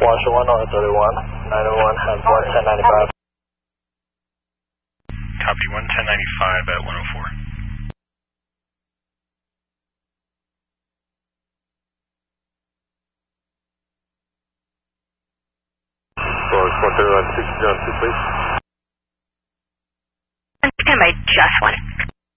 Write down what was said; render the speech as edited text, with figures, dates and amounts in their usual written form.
Washington 1 31, 901 has 11095. Copy 11095 at 104. I just want